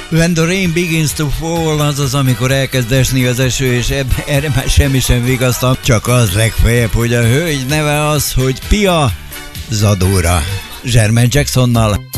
When the rain begins to fall, azaz amikor elkezd esni az eső, és erre már semmi sem vigasztal, csak az legfeljebb, hogy a hölgy neve az, hogy Pia Zadora. Jermaine Jacksonnal.